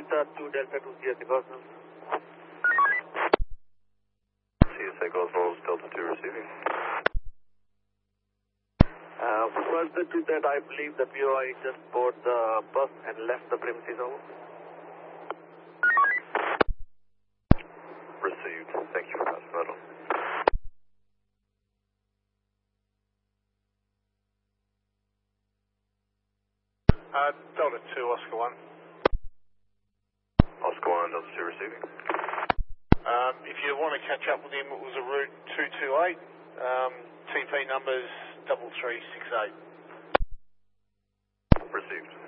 Delta 2 Delta 2 CSA Cosmos. CSA Cosmos, Delta 2 receiving. Further to that, I believe the POI just boarded the bus and left the premises over. Received. Thank you for passing that on. Delta 2, Oscar 1. Oscar 1, Delta 2 receiving. If you want to catch up with him, it was a route 228. TP numbers 3368. Received.